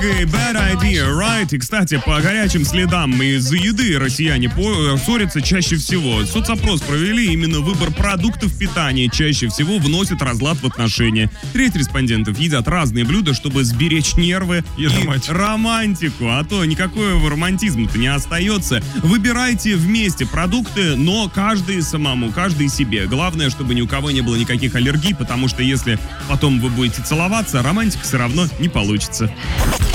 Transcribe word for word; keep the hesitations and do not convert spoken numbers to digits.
Gay, bad idea, right? И, кстати, по горячим следам из-за еды россияне по- ссорятся чаще всего. Соцопрос провели, именно выбор продуктов питания чаще всего вносит разлад в отношения. Треть респондентов едят разные блюда, чтобы сберечь нервы и, и романтику. романтику, а то никакого романтизма-то не остается. Выбирайте вместе продукты, но каждый самому, каждый себе. Главное, чтобы ни у кого не было никаких аллергий, потому что если потом вы будете целоваться, романтика все равно не получится.